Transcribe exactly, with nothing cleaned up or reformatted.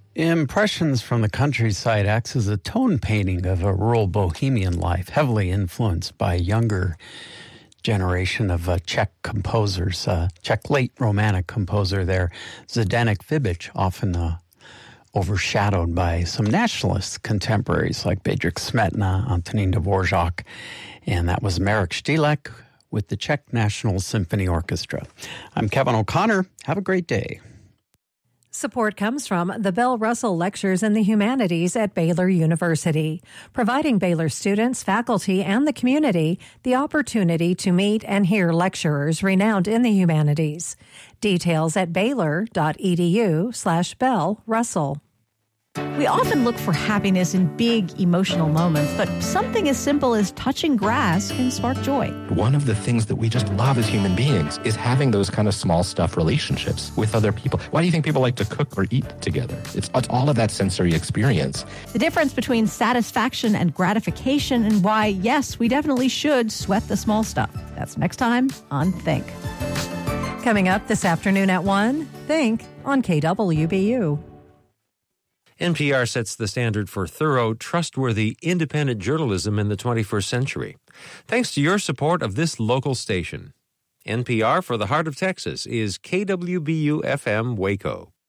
Impressions from the Countryside acts as a tone painting of a rural bohemian life, heavily influenced by a younger generation of uh, Czech composers, uh, Czech late Romantic composer there, Zdeněk Fibič, often uh, overshadowed by some nationalist contemporaries like Bedřich Smetana, Antonín Dvořák, and that was Marek Štýlek with the Czech National Symphony Orchestra. I'm Kevin O'Connor. Have a great day. Support comes from the Bell Russell Lectures in the Humanities at Baylor University, providing Baylor students, faculty, and the community the opportunity to meet and hear lecturers renowned in the humanities. Details at baylor.edu slash Bell Russell. We often look for happiness in big emotional moments, but something as simple as touching grass can spark joy. One of the things that we just love as human beings is having those kind of small stuff relationships with other people. Why do you think people like to cook or eat together? It's, it's all of that sensory experience. The difference between satisfaction and gratification, and why, yes, we definitely should sweat the small stuff. That's next time on Think. Coming up this afternoon at one, Think on K W B U. N P R sets the standard for thorough, trustworthy, independent journalism in the twenty-first century. Thanks to your support of this local station. N P R for the Heart of Texas is K W B U F M Waco.